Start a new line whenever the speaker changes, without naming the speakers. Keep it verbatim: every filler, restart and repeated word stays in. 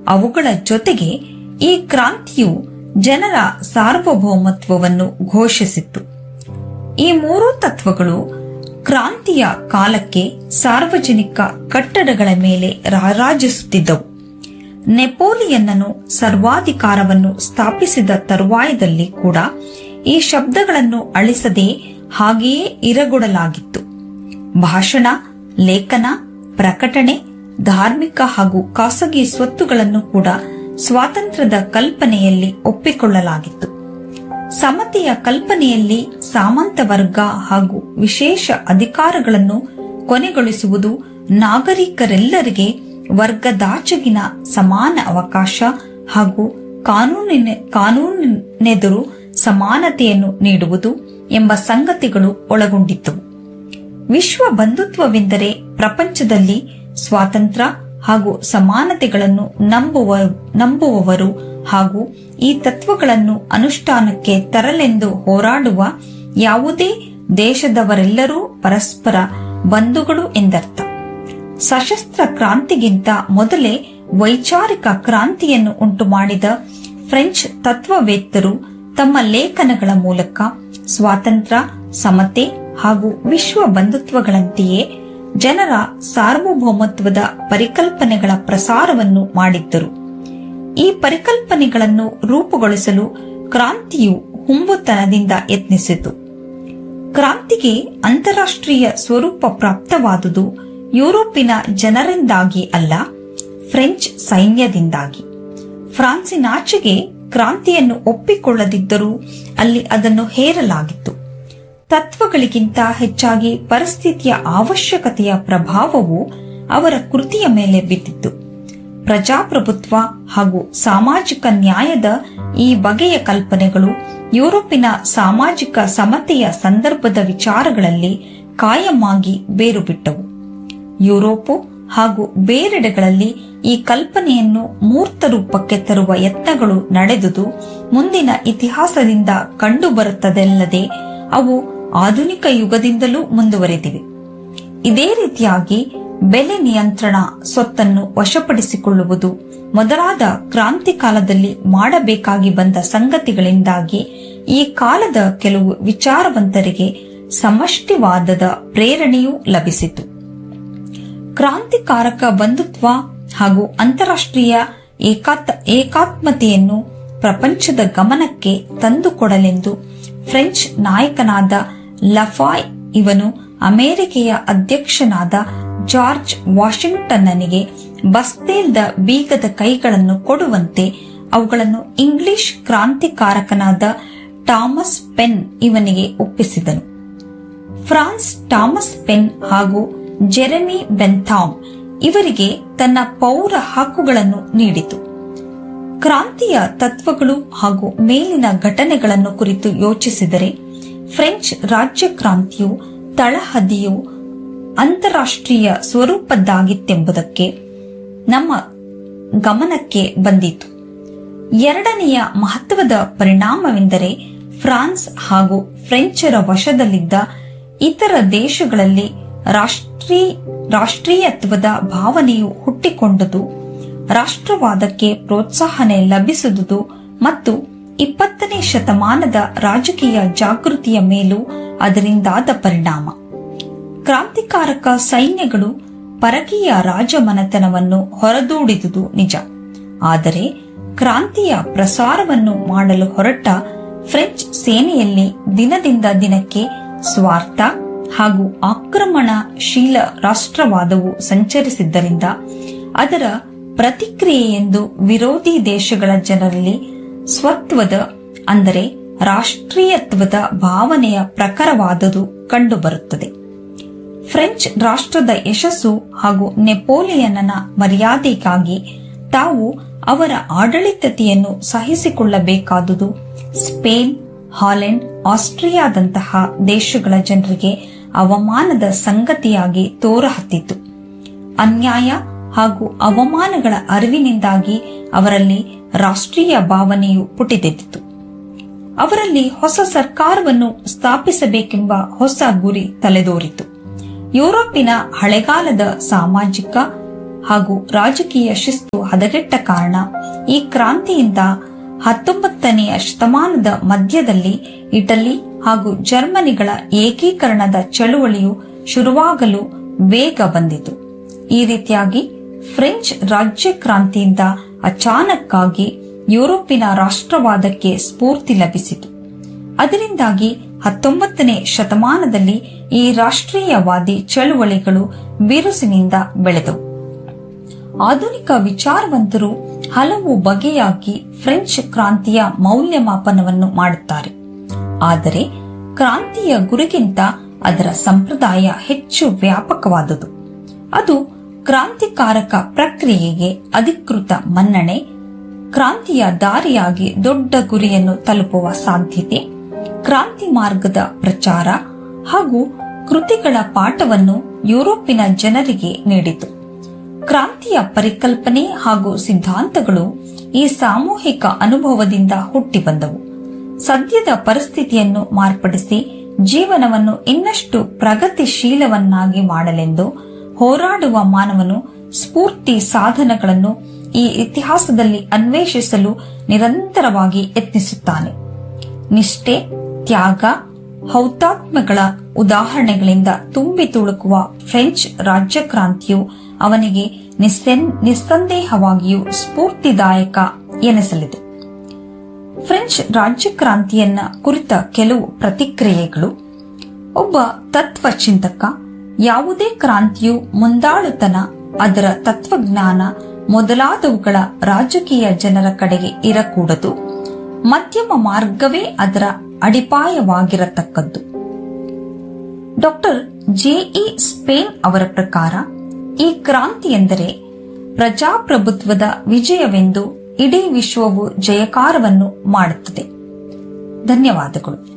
ಅವುಗಳ ಜೊತೆಗೆ ಈ ಕ್ರಾಂತಿಯು ಜನರ ಸಾರ್ವಭೌಮತ್ವವನ್ನು ಘೋಷಿಸಿತ್ತು. ಈ ಮೂರು ತತ್ವಗಳು ಕ್ರಾಂತಿಯ ಕಾಲಕ್ಕೆ ಸಾರ್ವಜನಿಕ ಕಟ್ಟಡಗಳ ಮೇಲೆ ರಾರಾಜಿಸುತ್ತಿದ್ದವು. ನೆಪೋಲಿಯನ್ನನು ಸರ್ವಾಧಿಕಾರವನ್ನು ಸ್ಥಾಪಿಸಿದ ತರುವಾಯದಲ್ಲಿ ಕೂಡ ಈ ಶಬ್ದಗಳನ್ನು ಅಳಿಸದೆ ಹಾಗೆಯೇ ಇರಗೊಡಲಾಗಿತ್ತು. ಭಾಷಣ, ಲೇಖನ, ಪ್ರಕಟಣೆ, ಧಾರ್ಮಿಕ ಹಾಗೂ ಖಾಸಗಿ ಸ್ವತ್ತುಗಳನ್ನು ಕೂಡ ಸ್ವಾತಂತ್ರ್ಯದ ಕಲ್ಪನೆಯಲ್ಲಿ ಒಪ್ಪಿಕೊಳ್ಳಲಾಗಿತ್ತು. ಸಮತೆಯ ಕಲ್ಪನೆಯಲ್ಲಿ ಸಾಮಂತ ವರ್ಗ ಹಾಗೂ ವಿಶೇಷ ಅಧಿಕಾರಗಳನ್ನು ಕೊನೆಗೊಳಿಸುವುದು, ನಾಗರಿಕರೆಲ್ಲರಿಗೆ ವರ್ಗದಾಚೆಗಿನ ಸಮಾನ ಅವಕಾಶ ಹಾಗೂ ಕಾನೂನಿನ ಕಾನೂನಿನೆದುರು ಸಮಾನತೆಯನ್ನು ನೀಡುವುದು ಎಂಬ ಸಂಗತಿಗಳು ಒಳಗೊಂಡಿದ್ದವು. ವಿಶ್ವ ಬಂಧುತ್ವವೆಂದರೆ ಪ್ರಪಂಚದಲ್ಲಿ ಸ್ವಾತಂತ್ರ್ಯ ಹಾಗೂ ಸಮಾನತೆಗಳನ್ನು ನಂಬುವ ನಂಬುವವರು ಹಾಗೂ ಈ ತತ್ವಗಳನ್ನು ಅನುಷ್ಠಾನಕ್ಕೆ ತರಲೆಂದು ಹೋರಾಡುವ ಯಾವುದೇ ದೇಶದವರೆಲ್ಲರೂ ಪರಸ್ಪರ ಬಂಧುಗಳು ಎಂದರ್ಥ. ಸಶಸ್ತ್ರ ಕ್ರಾಂತಿಗಿಂತ ಮೊದಲೇ ವೈಚಾರಿಕ ಕ್ರಾಂತಿಯನ್ನು ಉಂಟುಮಾಡಿದ ಫ್ರೆಂಚ್ ತತ್ವವೇತ್ತರು ತಮ್ಮ ಲೇಖನಗಳ ಮೂಲಕ ಸ್ವಾತಂತ್ರ್ಯ, ಸಮತೆ ಹಾಗೂ ವಿಶ್ವ ಬಂಧುತ್ವಗಳಂತೆಯೇ ಜನರ ಸಾರ್ವಭೌಮತ್ವದ ಪರಿಕಲ್ಪನೆಗಳ ಪ್ರಸಾರವನ್ನು ಮಾಡಿದ್ದರು. ಈ ಪರಿಕಲ್ಪನೆಗಳನ್ನು ರೂಪುಗೊಳಿಸಲು ಕ್ರಾಂತಿಯು ಹುಂಬುತನದಿಂದ ಯತ್ನಿಸಿತು. ಕ್ರಾಂತಿಗೆ ಅಂತಾರಾಷ್ಟ್ರೀಯ ಸ್ವರೂಪ ಪ್ರಾಪ್ತವಾದುದು ಯುರೋಪಿನ ಜನರಿಂದಾಗಿ ಅಲ್ಲ, ಫ್ರೆಂಚ್ ಸೈನ್ಯದಿಂದಾಗಿ. ಫ್ರಾನ್ಸಿನಾಚೆಗೆ ಕ್ರಾಂತಿಯನ್ನು ಒಪ್ಪಿಕೊಳ್ಳದಿದ್ದರೂ ಅಲ್ಲಿ ಅದನ್ನು ಹೇರಲಾಗಿತ್ತು. ತತ್ವಗಳಿಗಿಂತ ಹೆಚ್ಚಾಗಿ ಪರಿಸ್ಥಿತಿಯ ಅವಶ್ಯಕತೆಯ ಪ್ರಭಾವವು ಅವರ ಕೃತಿಯ ಮೇಲೆ ಬಿದ್ದಿತ್ತು. ಪ್ರಜಾಪ್ರಭುತ್ವ ಹಾಗೂ ಸಾಮಾಜಿಕ ನ್ಯಾಯದ ಈ ಬಗೆಯ ಕಲ್ಪನೆಗಳು ಯುರೋಪಿನ ಸಾಮಾಜಿಕ ಸಮತೆಯ ಸಂದರ್ಭದ ವಿಚಾರಗಳಲ್ಲಿ ಕಾಯಮಾಗಿ ಬೇರು ಬಿಟ್ಟವು. ಯುರೋಪು ಹಾಗೂ ಬೇರೆಡೆಗಳಲ್ಲಿ ಈ ಕಲ್ಪನೆಯನ್ನು ಮೂರ್ತ ರೂಪಕ್ಕೆ ತರುವ ಯತ್ನಗಳು ನಡೆದುದು ಮುಂದಿನ ಇತಿಹಾಸದಿಂದ ಕಂಡುಬರುತ್ತದಲ್ಲದೆ ಅವು ಆಧುನಿಕ ಯುಗದಿಂದಲೂ ಮುಂದುವರೆದಿವೆ. ಇದೇ ರೀತಿಯಾಗಿ ಬೆಲೆ ನಿಯಂತ್ರಣ, ಸ್ವತ್ತನ್ನು ವಶಪಡಿಸಿಕೊಳ್ಳುವುದು ಮೊದಲಾದ ಕ್ರಾಂತಿ ಕಾಲದಲ್ಲಿ ಮಾಡಬೇಕಾಗಿ ಬಂದ ಸಂಗತಿಗಳಿಂದಾಗಿ ಈ ಕಾಲದ ಕೆಲವು ವಿಚಾರವಂತರಿಗೆ ಸಮಷ್ಟಿವಾದದ ಪ್ರೇರಣೆಯೂ ಲಭಿಸಿತು. ಕ್ರಾಂತಿಕಾರಕ ಬಂಧುತ್ವ ಹಾಗೂ ಅಂತಾರಾಷ್ಟ್ರೀಯ ಏಕಾತ್ ಏಕಾತ್ಮತೆಯನ್ನು ಪ್ರಪಂಚದ ಗಮನಕ್ಕೆ ತಂದುಕೊಡಲೆಂದು ಫ್ರೆಂಚ್ ನಾಯಕನಾದ ಲಫಾಯ್ ಇವನು ಅಮೆರಿಕೆಯ ಅಧ್ಯಕ್ಷನಾದ ಜಾರ್ಜ್ ವಾಷಿಂಗ್ಟನ್ನನಿಗೆ ಬಸ್ತೇಲ್ದ ಬೀಗದ ಕೈಗಳನ್ನು ಕೊಡುವಂತೆ ಅವುಗಳನ್ನು ಇಂಗ್ಲಿಷ್ ಕ್ರಾಂತಿಕಾರಕನಾದ ಥಾಮಸ್ ಪೆನ್ ಇವನಿಗೆ ಒಪ್ಪಿಸಿದನು. ಫ್ರಾನ್ಸ್ ಥಾಮಸ್ ಪೆನ್ ಹಾಗೂ ಜೆರೆಮಿ ಬೆಂಥಾಮ್ ಇವರಿಗೆ ತನ್ನ ಪೌರ ಹಕ್ಕುಗಳನ್ನು ನೀಡಿತು. ಕ್ರಾಂತಿಯ ತತ್ವಗಳು ಹಾಗೂ ಮೇಲಿನ ಘಟನೆಗಳನ್ನು ಕುರಿತು ಯೋಚಿಸಿದರೆ ಫ್ರೆಂಚ್ ರಾಜ್ಯ ಕ್ರಾಂತಿಯು ತಳಹದಿಯು ಅಂತಾರಾಷ್ಟ್ರೀಯ ಸ್ವರೂಪದ್ದಾಗಿತ್ತೆಂಬುದಕ್ಕೆ ನಮ್ಮ ಗಮನಕ್ಕೆ ಬಂದಿತು. ಎರಡನೆಯ ಮಹತ್ವದ ಪರಿಣಾಮವೆಂದರೆ ಫ್ರಾನ್ಸ್ ಹಾಗೂ ಫ್ರೆಂಚರ ವಶದಲ್ಲಿದ್ದ ಇತರ ದೇಶಗಳಲ್ಲಿ ರಾಷ್ಟ್ರೀ ರಾಷ್ಟ್ರೀಯತ್ವದ ಭಾವನೆಯು ಹುಟ್ಟಿಕೊಂಡುದು, ರಾಷ್ಟ್ರವಾದಕ್ಕೆ ಪ್ರೋತ್ಸಾಹನೆ ಲಭಿಸುವುದು ಮತ್ತು ಇಪ್ಪತ್ತನೇ ಶತಮಾನದ ರಾಜಕೀಯ ಜಾಗೃತಿಯ ಮೇಲೂ ಅದರಿಂದಾದ ಪರಿಣಾಮ. ಕ್ರಾಂತಿಕಾರಕ ಸೈನ್ಯಗಳು ಪರಕೀಯ ರಾಜಮನೆತನವನ್ನು ಹೊರದೂಡಿದುದು ನಿಜ. ಆದರೆ ಕ್ರಾಂತಿಯ ಪ್ರಸಾರವನ್ನು ಮಾಡಲು ಹೊರಟ ಫ್ರೆಂಚ್ ಸೇನೆಯಲ್ಲಿ ದಿನದಿಂದ ದಿನಕ್ಕೆ ಸ್ವಾರ್ಥ ಹಾಗೂ ಆಕ್ರಮಣಶೀಲ ರಾಷ್ಟ್ರವಾದವು ಸಂಚರಿಸಿದ್ದರಿಂದ ಅದರ ಪ್ರತಿಕ್ರಿಯೆಯೆಂದು ವಿರೋಧಿ ದೇಶಗಳ ಜನರಲ್ಲಿ ಸ್ವತ್ವದ ಅಂದರೆ ರಾಷ್ಟ್ರೀಯತ್ವದ ಭಾವನೆಯ ಪ್ರಖರವಾದುದು ಕಂಡುಬರುತ್ತದೆ. ಫ್ರೆಂಚ್ ರಾಷ್ಟ್ರದ ಯಶಸ್ಸು ಹಾಗೂ ನೆಪೋಲಿಯನ್ನನ ಮರ್ಯಾದೆಗಾಗಿ ತಾವು ಅವರ ಆಡಳಿತತೆಯನ್ನು ಸಹಿಸಿಕೊಳ್ಳಬೇಕಾದುದು ಸ್ಪೇನ್, ಹಾಲೆಂಡ್, ಆಸ್ಟ್ರಿಯಾದಂತಹ ದೇಶಗಳ ಜನರಿಗೆ ಅವಮಾನದ ಸಂಗತಿಯಾಗಿ ತೋರಹತ್ತಿತು. ಅನ್ಯಾಯ ಹಾಗೂ ಅವಮಾನಗಳ ಅರಿವಿನಿಂದಾಗಿ ಅವರಲ್ಲಿ ರಾಷ್ಟ್ರೀಯ ಭಾವನೆಯು ಪುಟಿದೆದ್ದಿತು. ಅವರಲ್ಲಿ ಹೊಸ ಸರ್ಕಾರವನ್ನು ಸ್ಥಾಪಿಸಬೇಕೆಂಬ ಹೊಸ ಗುರಿ ತಲೆದೋರಿತು. ಯುರೋಪಿನ ಹಳೆಗಾಲದ ಸಾಮಾಜಿಕ ಹಾಗೂ ರಾಜಕೀಯ ಶಿಸ್ತು ಹದಗೆಟ್ಟ ಕಾರಣ ಈ ಕ್ರಾಂತಿಯಿಂದ ಹತ್ತೊಂಬತ್ತನೆಯ ಶತಮಾನದ ಮಧ್ಯದಲ್ಲಿ ಇಟಲಿ ಹಾಗೂ ಜರ್ಮನಿಗಳ ಏಕೀಕರಣದ ಚಳುವಳಿಯು ಶುರುವಾಗಲು ವೇಗ ಬಂದಿತು. ಈ ರೀತಿಯಾಗಿ ಫ್ರೆಂಚ್ ರಾಜ್ಯ ಕ್ರಾಂತಿಯಿಂದ ಅಚಾನಕ್ಕಾಗಿ ಯುರೋಪಿನ ರಾಷ್ಟ್ರವಾದಕ್ಕೆ ಸ್ಫೂರ್ತಿ ಲಭಿಸಿತು. ಅದರಿಂದಾಗಿ ಹತ್ತೊಂಬತ್ತನೇ ಶತಮಾನದಲ್ಲಿ ಈ ರಾಷ್ಟ್ರೀಯವಾದಿ ಚಳುವಳಿಗಳು ಬಿರುಸಿನಿಂದ ಬೆಳೆದವು. ಆಧುನಿಕ ವಿಚಾರವಂತರು ಹಲವು ಬಗೆಯಾಗಿ ಫ್ರೆಂಚ್ ಕ್ರಾಂತಿಯ ಮೌಲ್ಯಮಾಪನವನ್ನು ಮಾಡುತ್ತಾರೆ. ಆದರೆ ಕ್ರಾಂತಿಯ ಗುರಿಗಿಂತ ಅದರ ಸಂಪ್ರದಾಯ ಹೆಚ್ಚು ವ್ಯಾಪಕವಾದುದು. ಅದು ಕ್ರಾಂತಿಕಾರಕ ಪ್ರಕ್ರಿಯೆಗೆ ಅಧಿಕೃತ ಮನ್ನಣೆ, ಕ್ರಾಂತಿಯ ದಾರಿಯಾಗಿ ದೊಡ್ಡ ಗುರಿಯನ್ನು ತಲುಪುವ ಸಾಧ್ಯತೆ, ಕ್ರಾಂತಿ ಮಾರ್ಗದ ಪ್ರಚಾರ ಹಾಗೂ ಕೃತಿಗಳ ಪಾಠವನ್ನು ಯುರೋಪಿನ ಜನರಿಗೆ ನೀಡಿತು. ಕ್ರಾಂತಿಯ ಪರಿಕಲ್ಪನೆ ಹಾಗೂ ಸಿದ್ಧಾಂತಗಳು ಈ ಸಾಮೂಹಿಕ ಅನುಭವದಿಂದ ಹುಟ್ಟಿ ಬಂದವು. ಸದ್ಯದ ಪರಿಸ್ಥಿತಿಯನ್ನು ಮಾರ್ಪಡಿಸಿ ಜೀವನವನ್ನು ಇನ್ನಷ್ಟು ಪ್ರಗತಿಶೀಲವನ್ನಾಗಿ ಮಾಡಲೆಂದು ಹೋರಾಡುವ ಮಾನವನು ಸ್ಫೂರ್ತಿ ಸಾಧನಗಳನ್ನು ಈ ಇತಿಹಾಸದಲ್ಲಿ ಅನ್ವೇಷಿಸಲು ನಿರಂತರವಾಗಿ ಯತ್ನಿಸುತ್ತಾನೆ. ನಿಷ್ಠೆ, ತ್ಯಾಗ, ಹೌತಾತ್ಮ್ಯಗಳ ಉದಾಹರಣೆಗಳಿಂದ ತುಂಬಿ ತುಳುಕುವ ಫ್ರೆಂಚ್ ರಾಜ್ಯಕ್ರಾಂತಿಯು ಅವನಿಗೆ ನಿಸ್ಸಂದೇಹವಾಗಿಯೂ ಸ್ಫೂರ್ತಿದಾಯಕ ಎನಿಸಲಿದೆ. ಫ್ರೆಂಚ್ ರಾಜ್ಯಕ್ರಾಂತಿಯನ್ನ ಕುರಿತ ಕೆಲವು ಪ್ರತಿಕ್ರಿಯೆಗಳು. ಒಬ್ಬ ತತ್ವಚಿಂತಕ, ಯಾವುದೇ ಕ್ರಾಂತಿಯು ಮುಂದಾಳುತನ, ಅದರ ತತ್ವಜ್ಞಾನ ಮೊದಲಾದವುಗಳ ರಾಜಕೀಯ ಜನರ ಕಡೆಗೆ ಇರಕೂಡದು. ಮಧ್ಯಮ ಮಾರ್ಗವೇ ಅದರ ಅಡಿಪಾಯವಾಗಿರತಕ್ಕದ್ದು. ಡಾಕ್ಟರ್ ಜೆಇ ಸ್ಪೇನ್ ಅವರ ಪ್ರಕಾರ ಈ ಕ್ರಾಂತಿ ಎಂದರೆ ಪ್ರಜಾಪ್ರಭುತ್ವದ ವಿಜಯವೆಂದು ಇಡೀ ವಿಶ್ವವು ಜಯಕಾರವನ್ನು ಮಾಡುತ್ತದೆ. ಧನ್ಯವಾದಗಳು.